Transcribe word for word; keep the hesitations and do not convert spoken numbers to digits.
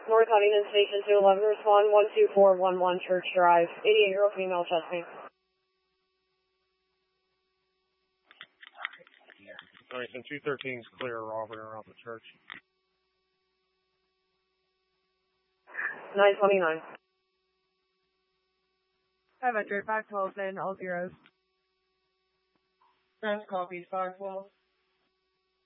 North Huntington Station two eleven, respond one two four one one Church Drive, eighty-eight-year-old female chest pain. Huntington two thirteen is clear, Robert, around the church. nine twenty-nine. five hundred, five twelve in, all zeros. Friends, copy, five twelve.